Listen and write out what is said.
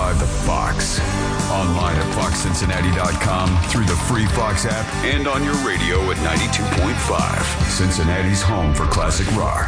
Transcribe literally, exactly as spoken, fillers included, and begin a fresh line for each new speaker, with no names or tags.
five The Fox. Online at fox cincinnati dot com, through the free Fox app, and on your radio at ninety-two point five. Cincinnati's home for classic rock.